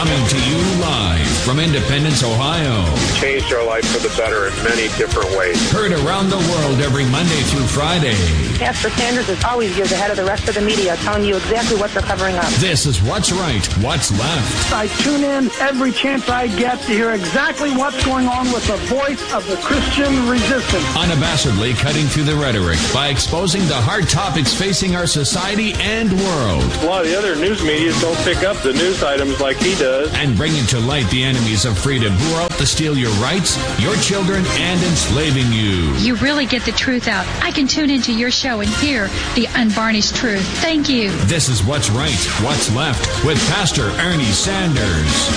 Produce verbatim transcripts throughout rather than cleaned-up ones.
Coming to you live from Independence, Ohio. Changed our life for the better in many different ways. Heard around the world every Monday through Friday. Pastor Sanders is always years ahead of the rest of the media, telling you exactly what they're covering up. This is What's Right, What's Left. I tune in every chance I get to hear exactly what's going on with the voice of the Christian resistance. Unabashedly cutting through the rhetoric by exposing the hard topics facing our society and world. A lot of the other news media don't pick up the news items like he does. And bringing to light the enemies of freedom who are out to steal your rights, your children, and enslaving you. You really get the truth out. I can tune into your show and hear the unvarnished truth. Thank you. This is What's Right, What's Left with Pastor Ernie Sanders.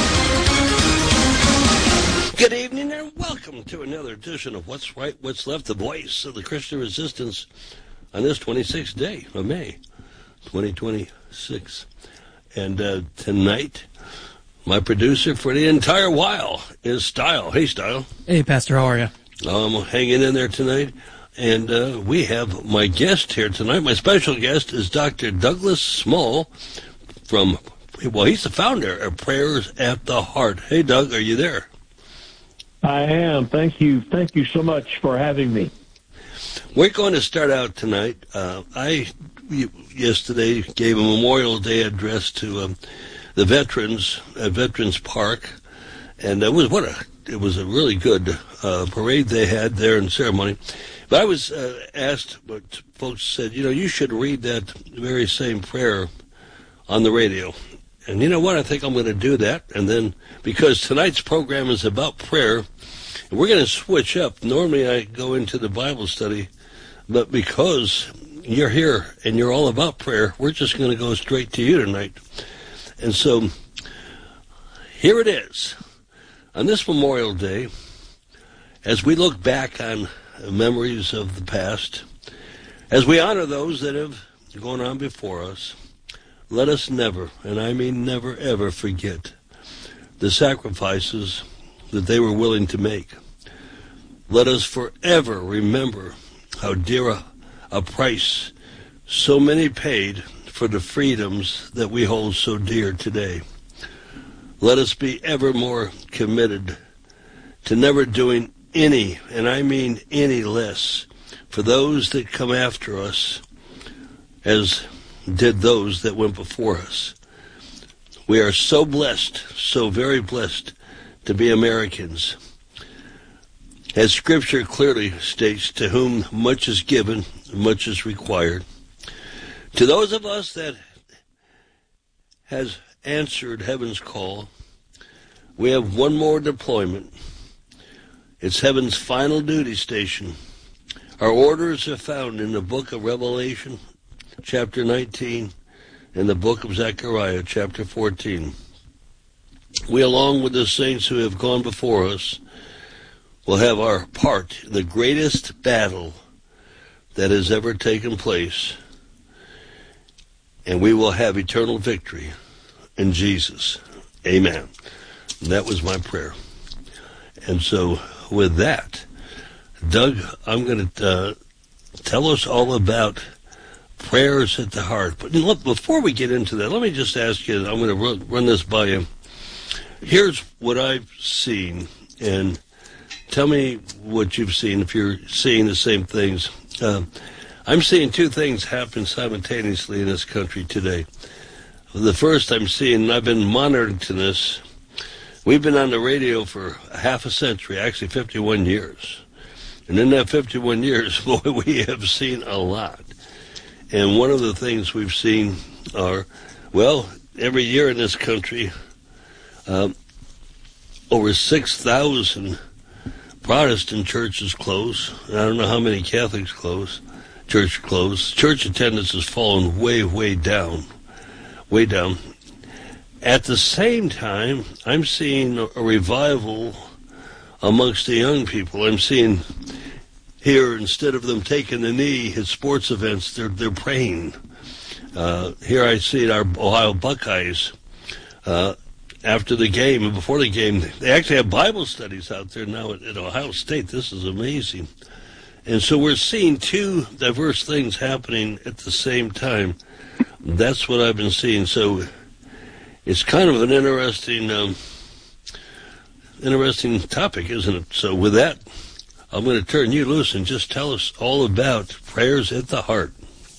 Good evening and welcome to another edition of What's Right, What's Left, the voice of the Christian resistance on this twenty-sixth day of May, twenty twenty-six. And uh, tonight, my producer for the entire while is Style. Hey, Style. Hey, Pastor, how are you? I'm hanging in there tonight. And uh, we have my guest here tonight. My special guest is Doctor Douglas Small from, well, he's the founder of Prayers at the Heart. Hey, Doug, are you there? I am. Thank you. Thank you so much for having me. We're going to start out tonight. Uh, I yesterday gave a Memorial Day address to um, the veterans at Veterans Park, and it was what a it was a really good uh, parade they had there in ceremony. But I was uh, asked, but folks said, you know, you should read that very same prayer on the radio. And you know what? I think I'm going to do that. And then, because tonight's program is about prayer, and we're going to switch up. Normally I go into the Bible study, but because you're here and you're all about prayer, we're just going to go straight to you tonight. And so, here it is. On this Memorial Day, as we look back on memories of the past, as we honor those that have gone on before us, let us never, and I mean never, ever forget the sacrifices that they were willing to make. Let us forever remember how dear a, a price so many paid for the freedoms that we hold so dear today. Let us be ever more committed to never doing any, and I mean any less, for those that come after us as did those that went before us. We are so blessed, so very blessed to be Americans. As Scripture clearly states, to whom much is given, much is required. To those of us that has answered heaven's call, we have one more deployment. It's heaven's final duty station. Our orders are found in the book of Revelation, chapter nineteen, and the book of Zechariah, chapter fourteen. We, along with the saints who have gone before us, will have our part in the greatest battle that has ever taken place, and we will have eternal victory in Jesus. Amen. And that was my prayer. And so, with that, Doug, I'm going to uh, tell us all about Prayers at the Heart. But look, before we get into that, let me just ask you, I'm going to run, run this by you. Here's what I've seen, and tell me what you've seen, if you're seeing the same things. Uh, I'm seeing two things happen simultaneously in this country today. The first I'm seeing, and I've been monitoring to this, we've been on the radio for half a century, actually fifty-one years. And in that fifty-one years, boy, we have seen a lot. And one of the things we've seen are, well, every year in this country, um, over six thousand Protestant churches close. I don't know how many Catholics close, church close. Church attendance has fallen way, way down, way down. At the same time, I'm seeing a revival amongst the young people. I'm seeing here, instead of them taking the knee at sports events, they're they're praying. Uh, here I see our Ohio Buckeyes. Uh, after the game and before the game, they actually have Bible studies out there now at, at Ohio State. This is amazing. And so we're seeing two diverse things happening at the same time. That's what I've been seeing. So it's kind of an interesting, um, interesting topic, isn't it? So with that, I'm going to turn you loose and just tell us all about Prayers at the Heart.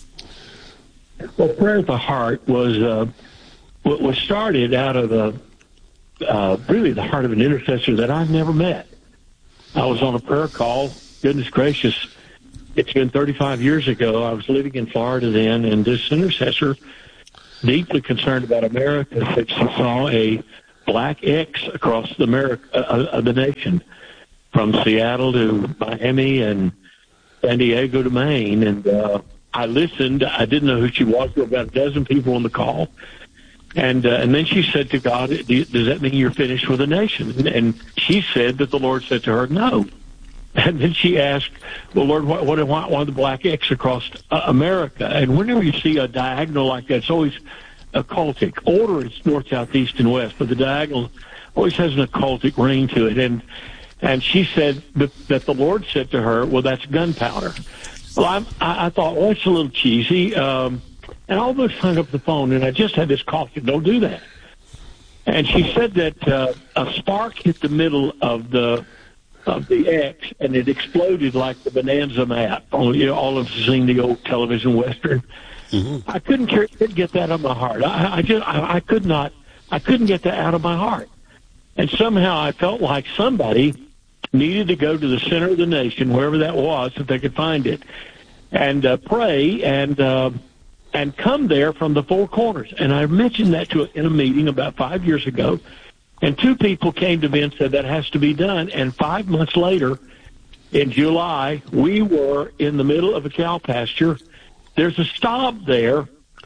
Well, Prayer at the Heart was uh, was started out of the uh, really the heart of an intercessor that I've never met. I was on a prayer call. Goodness gracious, it's been thirty-five years ago. I was living in Florida then, and this intercessor, deeply concerned about America, said she saw a black X across the America uh, of the nation, from Seattle to Miami and San Diego to Maine. And uh, I listened. I didn't know who she was. There were about a dozen people on the call. And uh, and then she said to God, does that mean you're finished with the nation? And, and she said that the Lord said to her, no. And then she asked, well, Lord, what, what, why, why the black X across uh, America? And whenever you see a diagonal like that, it's always occultic. Order is north, south, east, and west, but the diagonal always has an occultic ring to it. And and she said that, that the Lord said to her, well, that's gunpowder. Well, I'm, I, I thought, well, it's a little cheesy. Um, and I almost hung up the phone, and I just had this caution, don't do that. And she said that uh, a spark hit the middle of the of the X, and it exploded like the Bonanza map. Oh, you know, all of us have seen the old television Western. Mm-hmm. I couldn't, care, couldn't get that out of my heart. I, I just, I, I could not, I couldn't get that out of my heart. And somehow I felt like somebody needed to go to the center of the nation, wherever that was, if they could find it, and uh, pray and uh, and come there from the four corners. And I mentioned that to in a meeting about five years ago, and two people came to me and said that has to be done. And five months later, in July, we were in the middle of a cow pasture. There's a stop there,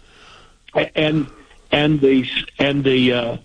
and and the and the uh,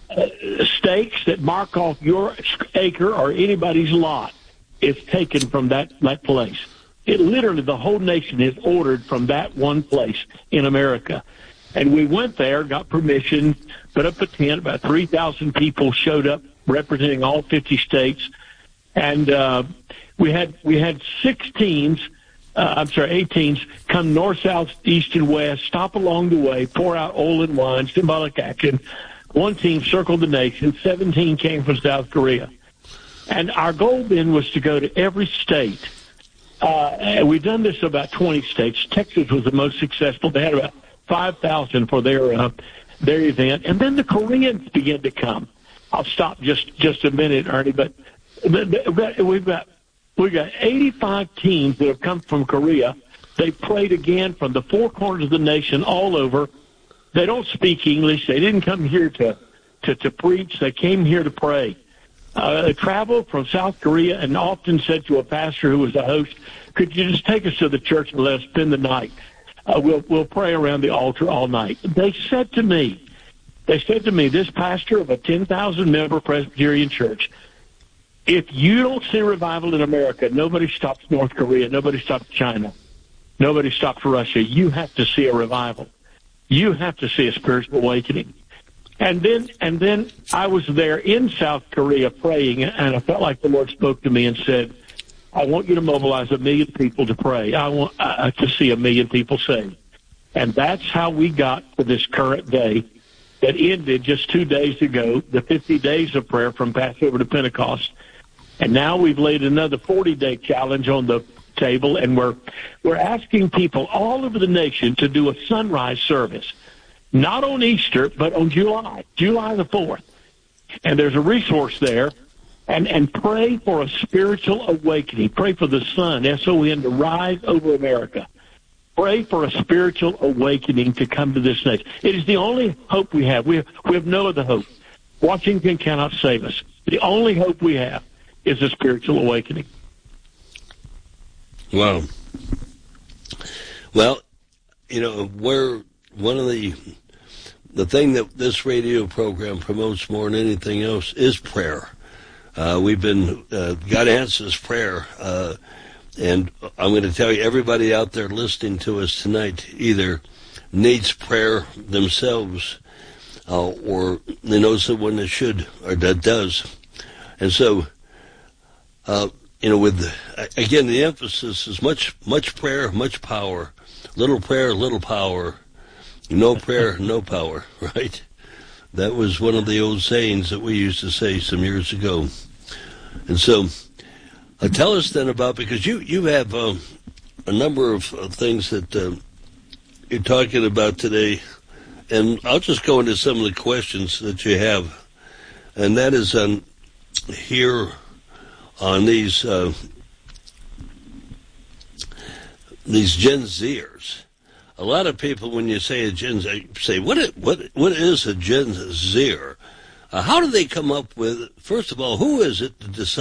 stakes that mark off your acre or anybody's lot is taken from that that place. It literally, the whole nation is ordered from that one place in America. And we went there, got permission, put up a tent. About three thousand people showed up, representing all fifty states, and uh, we had we had six teams. Uh, I'm sorry, eight teams come north, south, east, and west, stop along the way, pour out oil and wine, symbolic action. One team circled the nation. seventeen came from South Korea. And our goal then was to go to every state. Uh, and we've done this to about twenty states. Texas was the most successful. They had about five thousand for their uh, their event. And then the Koreans began to come. I'll stop just, just a minute, Ernie, but, but we've got We've got eighty-five teams that have come from Korea. They prayed again from the four corners of the nation all over. They don't speak English. They didn't come here to, to, to preach. They came here to pray. Uh, they traveled from South Korea and often said to a pastor who was a host, could you just take us to the church and let us spend the night? Uh, we'll, we'll pray around the altar all night. They said to me, they said to me, this pastor of a ten thousand member Presbyterian church, if you don't see revival in America, nobody stops North Korea, nobody stops China, nobody stops Russia. You have to see a revival. You have to see a spiritual awakening. And then, and then I was there in South Korea praying, and I felt like the Lord spoke to me and said, I want you to mobilize a million people to pray. I want uh, to see a million people saved. And that's how we got to this current day that ended just two days ago, the fifty days of prayer from Passover to Pentecost. And now we've laid another forty-day challenge on the table, and we're we're asking people all over the nation to do a sunrise service, not on Easter, but on July, July the fourth. And there's a resource there, and, and pray for a spiritual awakening. Pray for the sun, S O N, to rise over America. Pray for a spiritual awakening to come to this nation. It is the only hope we have. We have, we have no other hope. Washington cannot save us. The only hope we have is a spiritual awakening. Wow. Well, you know, we're one of the the thing that this radio program promotes more than anything else is prayer. Uh, we've been uh, God answers prayer, uh, and I'm going to tell you, everybody out there listening to us tonight either needs prayer themselves, uh, or they know someone that should or that does, and so. Uh, you know, with, again, the emphasis is much, much prayer, much power. Little prayer, little power. No prayer, no power, right? That was one of the old sayings that we used to say some years ago. And so, uh, tell us then about, because you, you have uh, a number of uh, things that uh, you're talking about today, and I'll just go into some of the questions that you have, and that is on here on these uh, these Gen Zers. A lot of people, when you say a Gen Z, say, what it, what what is a Gen Zer? Uh, how do they come up with, first of all, who is it that decides